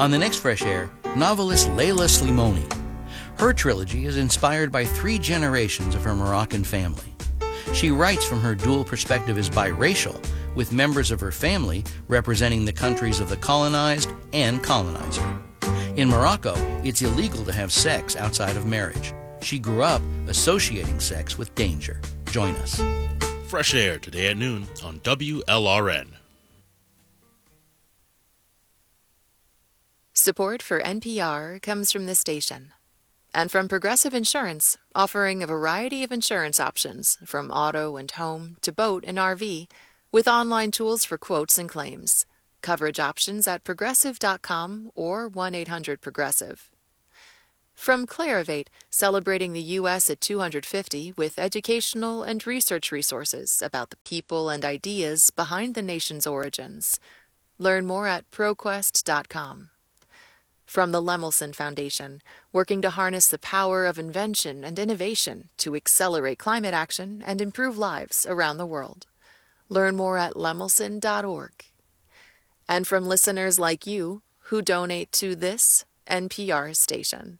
On the next Fresh Air, novelist Leila Slimoni. Her trilogy is inspired by 3 generations of her Moroccan family. She writes from her dual perspective as biracial, with members of her family representing the countries of the colonized and colonizer. In Morocco, it's illegal to have sex outside of marriage. She grew up associating sex with danger. Join us. Fresh Air today at noon on WLRN. Support for NPR comes from this station and from Progressive Insurance, offering a variety of insurance options from auto and home to boat and RV, with online tools for quotes and claims. Coverage options at progressive.com or 1-800-PROGRESSIVE. From Clarivate, celebrating the U.S. at 250 with educational and research resources about the people and ideas behind the nation's origins. Learn more at ProQuest.com. From the Lemelson Foundation, working to harness the power of invention and innovation to accelerate climate action and improve lives around the world. Learn more at lemelson.org. And from listeners like you who donate to this NPR station.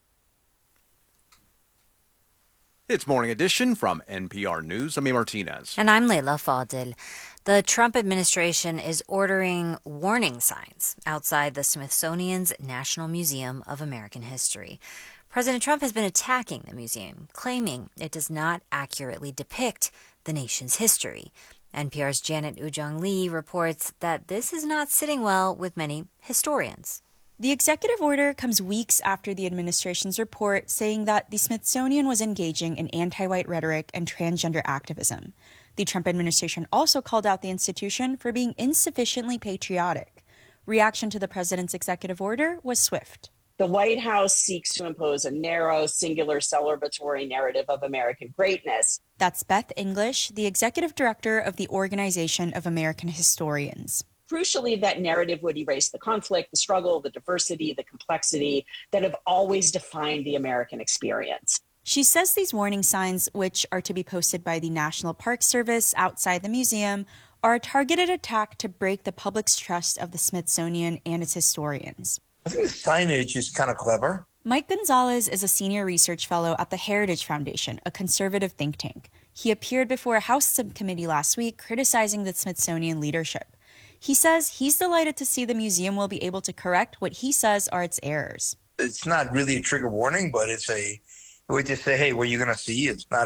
It's Morning Edition from NPR News. I'm A. Martinez. And I'm Leila Fadel. The Trump administration is ordering warning signs outside the Smithsonian's National Museum of American History. President Trump has been attacking the museum, claiming it does not accurately depict the nation's history. NPR's Janet Ujong Lee reports that this is not sitting well with many historians. The executive order comes weeks after the administration's report saying that the Smithsonian was engaging in anti-white rhetoric and transgender activism. The Trump administration also called out the institution for being insufficiently patriotic. Reaction to the president's executive order was swift. The White House seeks to impose a narrow, singular, celebratory narrative of American greatness. That's Beth English, the executive director of the Organization of American Historians. Crucially, that narrative would erase the conflict, the struggle, the diversity, the complexity that have always defined the American experience. She says these warning signs, which are to be posted by the National Park Service outside the museum, are a targeted attack to break the public's trust of the Smithsonian and its historians. I think the signage is kind of clever. Mike Gonzalez is a senior research fellow at the Heritage Foundation, a conservative think tank. He appeared before a House subcommittee last week criticizing the Smithsonian leadership. He says he's delighted to see the museum will be able to correct what he says are its errors. It's not really a trigger warning, but it's a way to say, hey, what you're going to see, it's not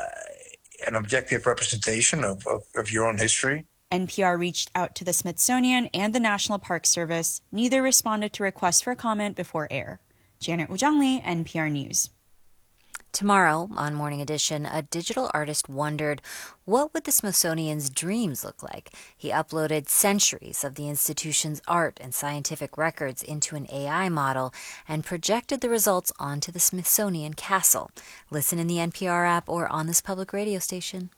an objective representation of your own history. NPR reached out to the Smithsonian and the National Park Service. Neither responded to requests for comment before air. Janet Ujong Lee, NPR News. Tomorrow, on Morning Edition, a digital artist wondered what would the Smithsonian's dreams look like. He uploaded centuries of the institution's art and scientific records into an AI model and projected the results onto the Smithsonian Castle. Listen in the NPR app or on this public radio station.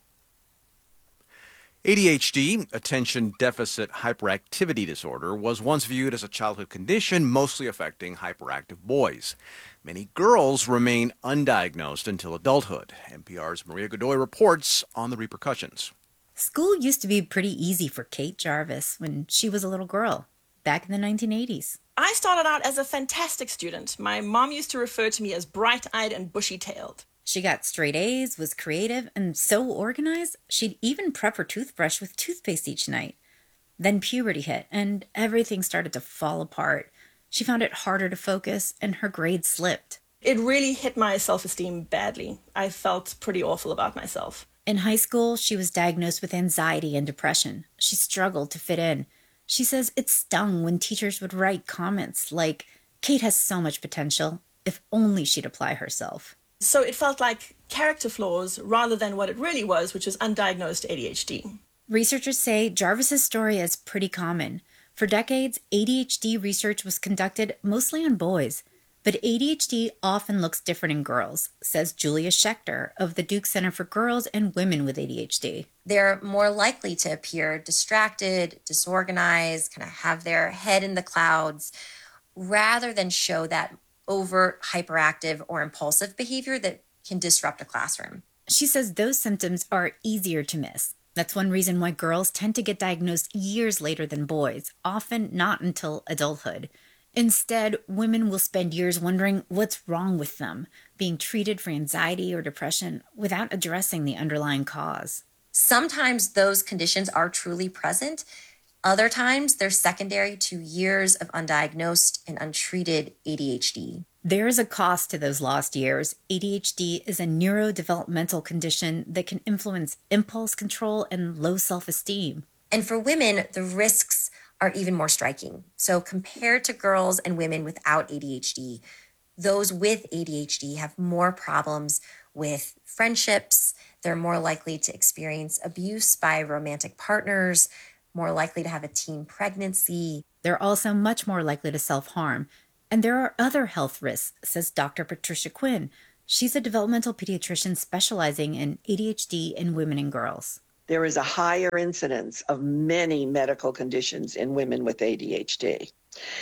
ADHD, attention deficit hyperactivity disorder, was once viewed as a childhood condition mostly affecting hyperactive boys. Many girls remain undiagnosed until adulthood. NPR's Maria Godoy reports on the repercussions. School used to be pretty easy for Kate Jarvis when she was a little girl, back in the 1980s. I started out as a fantastic student. My mom used to refer to me as bright-eyed and bushy-tailed. She got straight A's, was creative, and so organized, she'd even prep her toothbrush with toothpaste each night. Then puberty hit, and everything started to fall apart. She found it harder to focus, and her grades slipped. It really hit my self-esteem badly. I felt pretty awful about myself. In high school, she was diagnosed with anxiety and depression. She struggled to fit in. She says it stung when teachers would write comments like, "Kate has so much potential, if only she'd apply herself." So it felt like character flaws rather than what it really was, which is undiagnosed ADHD. Researchers say Jarvis's story is pretty common. For decades, ADHD research was conducted mostly on boys, but ADHD often looks different in girls, says Julia Schechter of the Duke Center for Girls and Women with ADHD. They're more likely to appear distracted, disorganized, kind of have their head in the clouds, rather than show that overt hyperactive or impulsive behavior that can disrupt a classroom. She says those symptoms are easier to miss. That's one reason why girls tend to get diagnosed years later than boys, often not until adulthood. Instead, women will spend years wondering what's wrong with them, being treated for anxiety or depression without addressing the underlying cause. Sometimes those conditions are truly present. Other times, they're secondary to years of undiagnosed and untreated ADHD. There is a cost to those lost years. ADHD is a neurodevelopmental condition that can influence impulse control and low self-esteem. And for women, the risks are even more striking. So compared to girls and women without ADHD, those with ADHD have more problems with friendships. They're more likely to experience abuse by romantic partners, more likely to have a teen pregnancy. They're also much more likely to self-harm. And there are other health risks, says Dr. Patricia Quinn. She's a developmental pediatrician specializing in ADHD in women and girls. There is a higher incidence of many medical conditions in women with ADHD.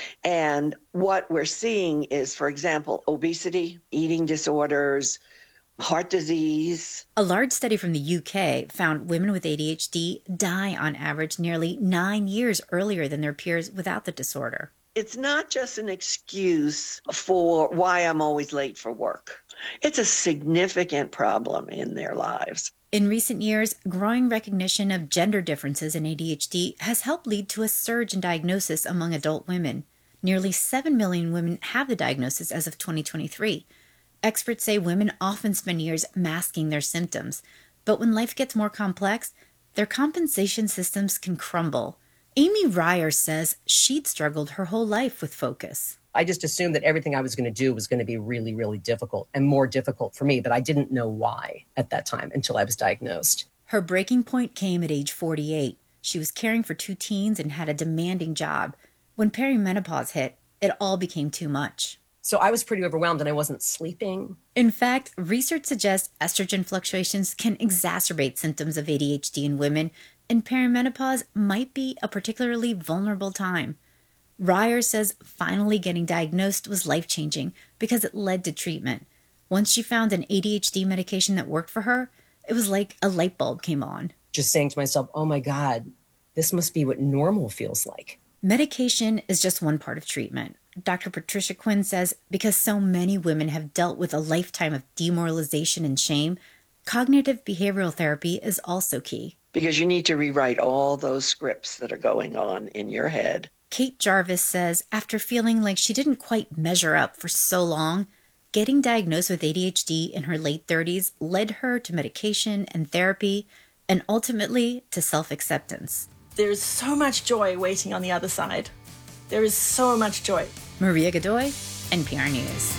And what we're seeing is, for example, obesity, eating disorders, heart disease. A large study from the UK found women with ADHD die on average nearly 9 years earlier than their peers without the disorder. It's not just an excuse for why I'm always late for work. It's a significant problem in their lives. In recent years, growing recognition of gender differences in ADHD has helped lead to a surge in diagnosis among adult women. Nearly 7 million women have the diagnosis as of 2023. Experts say women often spend years masking their symptoms, but when life gets more complex, their compensation systems can crumble. Amy Ryer says she'd struggled her whole life with focus. I just assumed that everything I was going to do was going to be really, really difficult and more difficult for me, but I didn't know why at that time until I was diagnosed. Her breaking point came at age 48. She was caring for 2 teens and had a demanding job. When perimenopause hit, it all became too much. So I was pretty overwhelmed and I wasn't sleeping. In fact, research suggests estrogen fluctuations can exacerbate symptoms of ADHD in women, and perimenopause might be a particularly vulnerable time. Ryer says finally getting diagnosed was life-changing because it led to treatment. Once she found an ADHD medication that worked for her, it was like a light bulb came on. Just saying to myself, oh my God, this must be what normal feels like. Medication is just one part of treatment. Dr. Patricia Quinn says because so many women have dealt with a lifetime of demoralization and shame, cognitive behavioral therapy is also key. Because you need to rewrite all those scripts that are going on in your head. Kate Jarvis says after feeling like she didn't quite measure up for so long, getting diagnosed with ADHD in her late 30s led her to medication and therapy and ultimately to self-acceptance. There's so much joy waiting on the other side. There is so much joy. Maria Godoy, NPR News.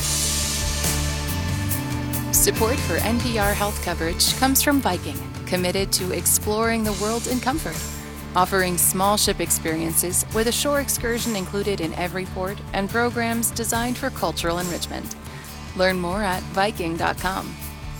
Support for NPR health coverage comes from Viking, committed to exploring the world in comfort. Offering small ship experiences with a shore excursion included in every port and programs designed for cultural enrichment. Learn more at Viking.com.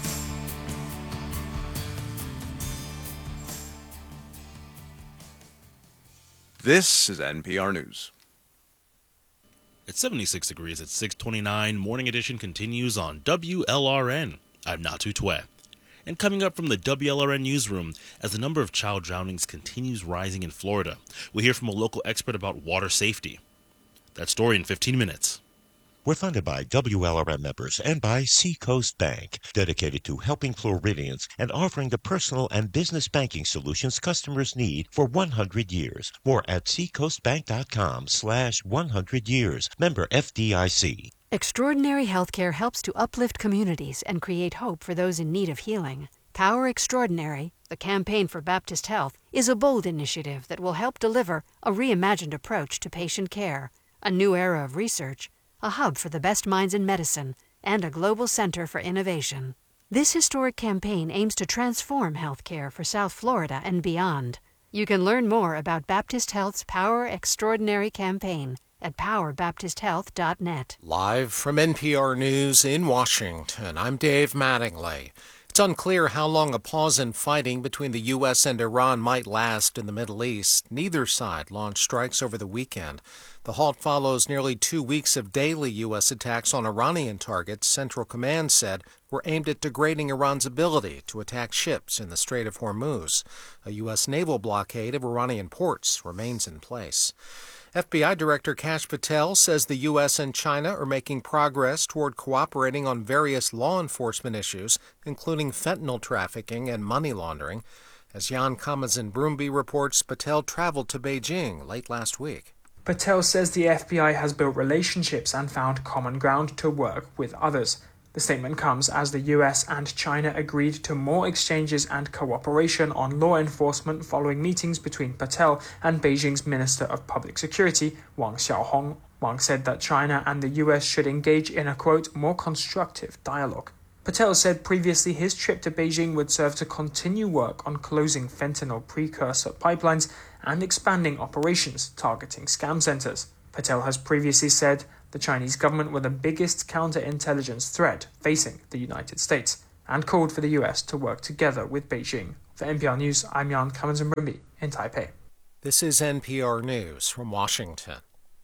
This is NPR News. It's 76 degrees at 6:29. Morning edition continues on WLRN. I'm Natu Twe. And coming up from the WLRN newsroom, as the number of child drownings continues rising in Florida, we'll hear from a local expert about water safety. That story in 15 minutes. We're funded by WLRN members and by Seacoast Bank, dedicated to helping Floridians and offering the personal and business banking solutions customers need for 100 years. More at seacoastbank.com/100 years. Member FDIC. Extraordinary Healthcare helps to uplift communities and create hope for those in need of healing. Power Extraordinary, the campaign for Baptist Health, is a bold initiative that will help deliver a reimagined approach to patient care, a new era of research, a hub for the best minds in medicine, and a global center for innovation. This historic campaign aims to transform healthcare for South Florida and beyond. You can learn more about Baptist Health's Power Extraordinary campaign at powerbaptisthealth.net. Live from NPR News in Washington, I'm Dave Mattingly. It's unclear how long a pause in fighting between the U.S. and Iran might last in the Middle East. Neither side launched strikes over the weekend. The halt follows nearly 2 weeks of daily U.S. attacks on Iranian targets, Central Command said, were aimed at degrading Iran's ability to attack ships in the Strait of Hormuz. A U.S. naval blockade of Iranian ports remains in place. FBI Director Kash Patel says the U.S. and China are making progress toward cooperating on various law enforcement issues, including fentanyl trafficking and money laundering. As Jan Kamazin-Brumby reports, Patel traveled to Beijing late last week. Patel says the FBI has built relationships and found common ground to work with others. The statement comes as the US and China agreed to more exchanges and cooperation on law enforcement following meetings between Patel and Beijing's Minister of Public Security, Wang Xiaohong. Wang said that China and the US should engage in a, quote, more constructive dialogue. Patel said previously his trip to Beijing would serve to continue work on closing fentanyl precursor pipelines and expanding operations targeting scam centers. Patel has previously said the Chinese government were the biggest counterintelligence threat facing the United States and called for the US to work together with Beijing. For NPR News, I'm Jan Kamazin-Brumby in Taipei. This is NPR News from Washington.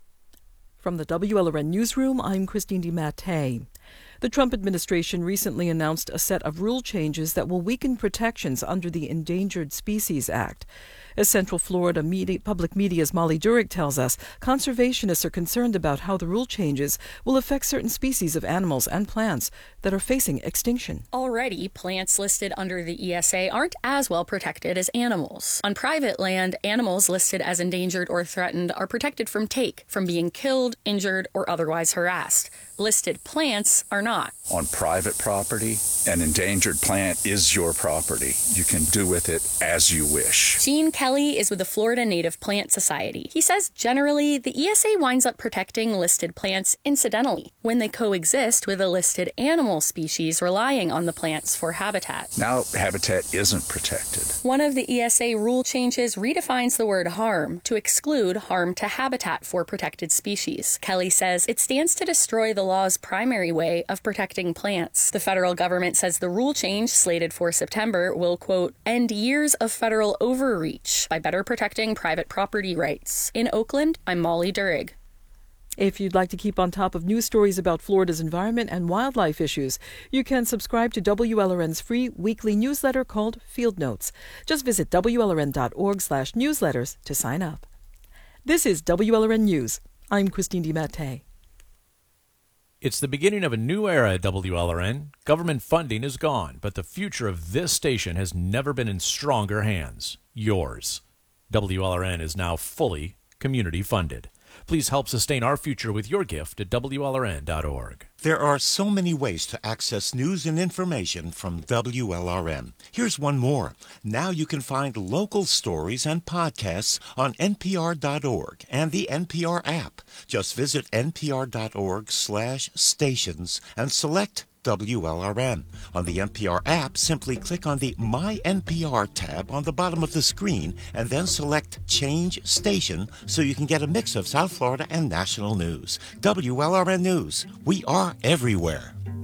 From the WLRN Newsroom, I'm Christine DiMattei. The Trump administration recently announced a set of rule changes that will weaken protections under the Endangered Species Act. As Central Florida Public Media's Molly Durig tells us, conservationists are concerned about how the rule changes will affect certain species of animals and plants that are facing extinction. Already, plants listed under the ESA aren't as well protected as animals. On private land, animals listed as endangered or threatened are protected from take, from being killed, injured, or otherwise harassed. Listed plants are not. On private property, an endangered plant is your property. You can do with it as you wish. Gene Kelly is with the Florida Native Plant Society. He says generally the ESA winds up protecting listed plants incidentally when they coexist with a listed animal species relying on the plants for habitat. Now habitat isn't protected. One of the ESA rule changes redefines the word harm to exclude harm to habitat for protected species. Kelly says it stands to destroy the law's primary way of protecting plants. The federal government says the rule change slated for September will, quote, end years of federal overreach by better protecting private property rights. In Oakland, I'm Molly Durig. If you'd like to keep on top of news stories about Florida's environment and wildlife issues, you can subscribe to WLRN's free weekly newsletter called Field Notes. Just visit WLRN.org/newsletters to sign up. This is WLRN News. I'm Christine DiMattei. It's the beginning of a new era at WLRN. Government funding is gone, but the future of this station has never been in stronger hands. Yours. WLRN is now fully community funded. Please help sustain our future with your gift at WLRN.org. There are so many ways to access news and information from WLRN. Here's one more. Now you can find local stories and podcasts on NPR.org and the NPR app. Just visit NPR.org/stations and select WLRN. On the NPR app, simply click on the My NPR tab on the bottom of the screen and then select Change Station so you can get a mix of South Florida and national news. WLRN News. We are everywhere.